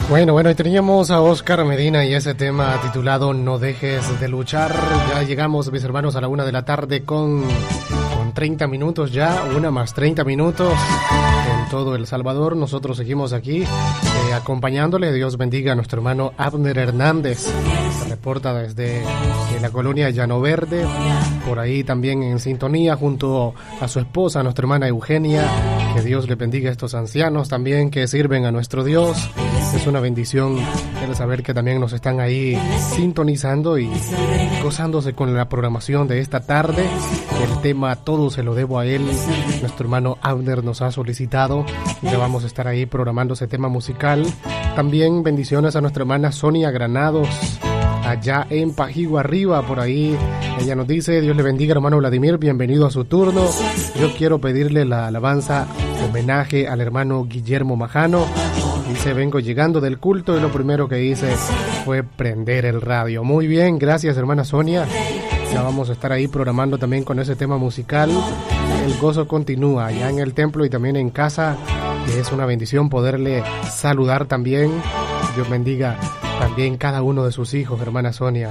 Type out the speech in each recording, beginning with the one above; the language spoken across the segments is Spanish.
Bueno, y teníamos a Oscar Medina y ese tema titulado No dejes de luchar. Ya llegamos, mis hermanos, a la 1 de la tarde con 30 minutos ya, 1 más 30 minutos en todo El Salvador. Nosotros seguimos aquí acompañándole. Dios bendiga a nuestro hermano Abner Hernández. Se reporta desde la colonia Llano Verde, por ahí también en sintonía junto a su esposa, nuestra hermana Eugenia. Que Dios le bendiga a estos ancianos también que sirven a nuestro Dios. Es una bendición el saber que también nos están ahí sintonizando y gozándose con la programación de esta tarde. El tema Todo se lo debo a él. Nuestro hermano Abner nos ha solicitado y le vamos a estar ahí programando ese tema musical. También bendiciones a nuestra hermana Sonia Granados, allá en Pajigo Arriba, por ahí. Ella nos dice: Dios le bendiga, hermano Vladimir, bienvenido a su turno. Yo quiero pedirle la alabanza, homenaje al hermano Guillermo Majano. Dice: vengo llegando del culto y lo primero que hice fue prender el radio. Muy bien, gracias, hermana Sonia. Ya vamos a estar ahí programando también con ese tema musical. El gozo continúa ya en el templo y también en casa. Es una bendición poderle saludar también. Dios bendiga también cada uno de sus hijos, hermana Sonia.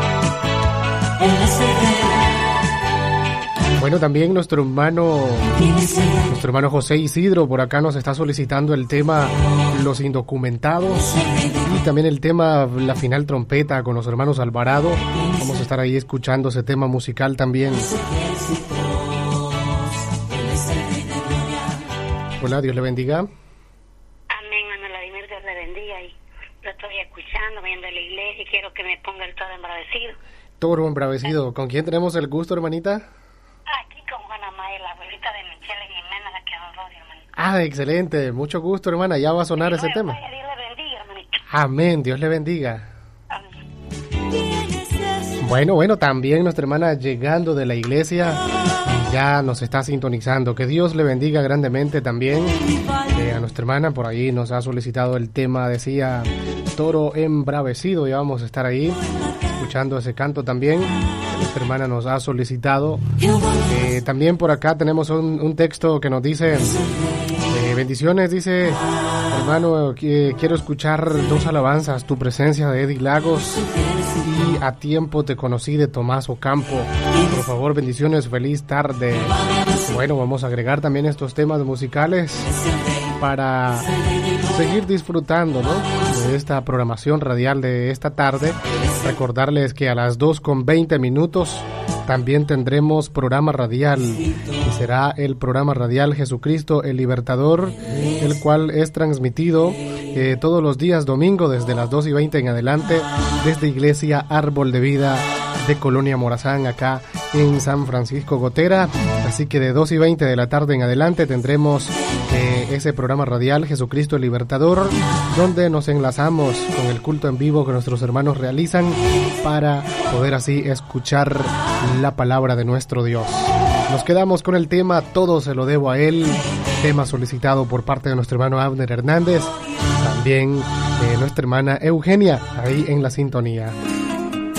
Bueno, también nuestro hermano José Isidro por acá nos está solicitando el tema Los Indocumentados y también el tema La Final Trompeta con los hermanos Alvarado. Vamos a estar ahí escuchando ese tema musical también. Hola, Dios le bendiga. Amén, hermano Vladimir, Dios le bendiga. Y lo estoy escuchando, viendo la iglesia y quiero que me ponga el toro embravecido. Toro embravecido. ¿Con quién tenemos el gusto, hermanita? Aquí con Juana May, la abuelita de Michelle Jiménez, la que adoró, hermanito. Ah, excelente. Mucho gusto, hermana. Ya va a sonar ese tema. Dios le bendiga, hermanito. Amén. Dios le bendiga. Amén. Bueno, también nuestra hermana llegando de la iglesia ya nos está sintonizando. Que Dios le bendiga grandemente también. A nuestra hermana por ahí nos ha solicitado el tema, decía Toro embravecido. Ya vamos a estar ahí escuchando ese canto también. Nuestra hermana nos ha solicitado. También por acá tenemos un texto que nos dice: bendiciones, dice hermano, quiero escuchar 2 alabanzas, Tu presencia de Eddie Lagos y A tiempo te conocí de Tomás Ocampo. Por favor, bendiciones, feliz tarde. Bueno, vamos a agregar también estos temas musicales para seguir disfrutando, ¿no?, de esta programación radial de esta tarde. Recordarles que a las 2:20 también tendremos programa radial y será el programa radial Jesucristo el Libertador, el cual es transmitido todos los días domingo desde las 2:20 en adelante desde Iglesia Árbol de Vida de Colonia Morazán, acá en San Francisco Gotera. Así que de 2:20 de la tarde en adelante tendremos ese programa radial Jesucristo el Libertador, donde nos enlazamos con el culto en vivo que nuestros hermanos realizan para poder así escuchar la palabra de nuestro Dios. Nos quedamos con el tema Todo se lo debo a él, tema solicitado por parte de nuestro hermano Abner Hernández, también nuestra hermana Eugenia, ahí en la sintonía.